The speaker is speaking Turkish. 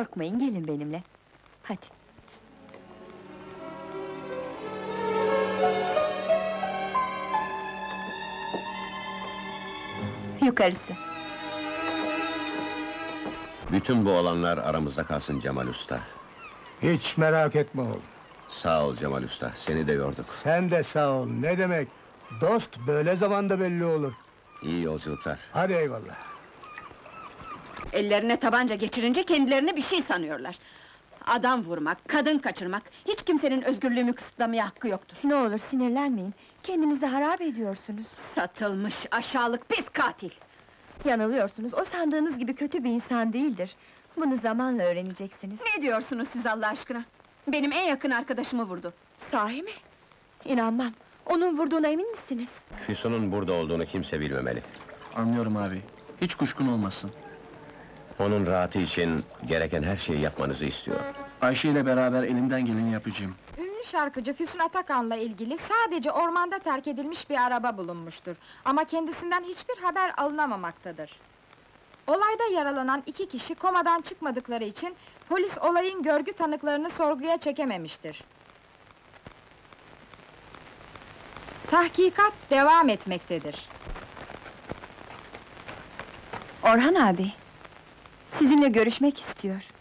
Korkmayın, gelin benimle. Hadi. Yukarısı. Bütün bu olanlar aramızda kalsın Cemal Usta. Hiç merak etme oğlum. Sağ ol Cemal Usta, seni de yorduk. Sen de sağ ol, ne demek? Dost böyle zamanda belli olur. İyi yolculuklar. Hadi eyvallah. Ellerine tabanca geçirince kendilerini bir şey sanıyorlar. Adam vurmak, kadın kaçırmak, hiç kimsenin özgürlüğümü kısıtlamaya hakkı yoktur. Ne olur sinirlenmeyin, kendinizi harap ediyorsunuz. Satılmış, aşağılık, pis katil! Yanılıyorsunuz, o sandığınız gibi kötü bir insan değildir. Bunu zamanla öğreneceksiniz. Ne diyorsunuz siz Allah aşkına? Benim en yakın arkadaşımı vurdu. Sahi mi? İnanmam. Onun vurduğuna emin misiniz? Füsun'un burada olduğunu kimse bilmemeli. Anlıyorum abi. Hiç kuşkun olmasın. Onun rahatı için gereken her şeyi yapmanızı istiyor. Ayşe ile beraber elimden geleni yapacağım. Ünlü şarkıcı Füsun Atakan'la ilgili sadece ormanda terk edilmiş bir araba bulunmuştur. Ama kendisinden hiçbir haber alınamamaktadır. Olayda yaralanan 2 kişi komadan çıkmadıkları için polis olayın görgü tanıklarını sorguya çekememiştir. Tahkikat devam etmektedir. Orhan abi, sizinle görüşmek istiyor.